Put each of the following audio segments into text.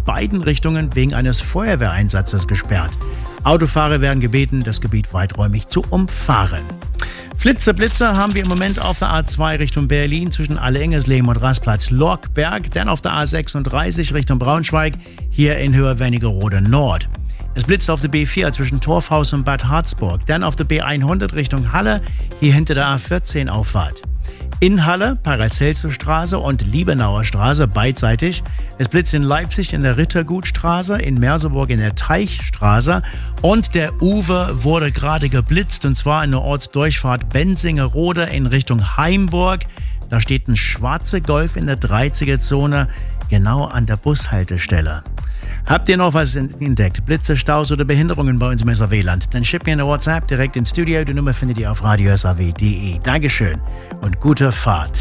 beiden Richtungen wegen eines Feuerwehreinsatzes gesperrt. Autofahrer werden gebeten, das Gebiet weiträumig zu umfahren. Blitze haben wir im Moment auf der A2 Richtung Berlin zwischen Alle-Engesleben und Rastplatz-Lorkberg, dann auf der A36 Richtung Braunschweig, hier in Höhe Wernigerode Nord. Es blitzt auf der B4 zwischen Torfhaus und Bad Harzburg, dann auf der B100 Richtung Halle, hier hinter der A14 Auffahrt. In Halle, Paracelsusstraße und Liebenauer Straße beidseitig. Es blitzt in Leipzig in der Rittergutstraße, in Merseburg in der Teichstraße und der Uwe wurde gerade geblitzt und zwar in der Ortsdurchfahrt Bensingerode in Richtung Heimburg. Da steht ein schwarzer Golf in der 30er-Zone, genau an der Bushaltestelle. Habt ihr noch was entdeckt? Blitze, Staus oder Behinderungen bei uns im SAW-Land? Dann schickt mir eine WhatsApp direkt ins Studio. Die Nummer findet ihr auf radiosaw.de. Dankeschön und gute Fahrt.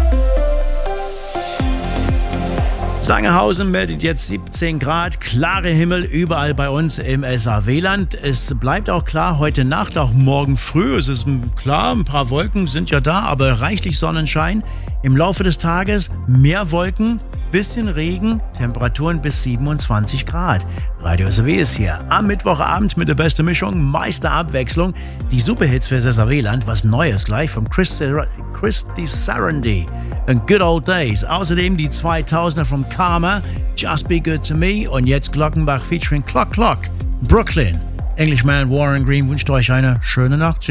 Sangerhausen meldet jetzt 17 Grad, klare Himmel überall bei uns im SAW-Land. Es bleibt auch klar heute Nacht, auch morgen früh. Es ist klar, ein paar Wolken sind ja da, aber reichlich Sonnenschein. Im Laufe des Tages mehr Wolken, bisschen Regen, Temperaturen bis 27 Grad. Radio SAW ist hier am Mittwochabend mit der besten Mischung, Meisterabwechslung. Die Superhits für das SAW-Land, was Neues gleich vom Christy Sarandon and Good Old Days. Außerdem die 2000er vom Karma, Just Be Good to Me und jetzt Glockenbach featuring Clock Clock, Brooklyn. Englishman Warren Green wünscht euch eine schöne Nacht.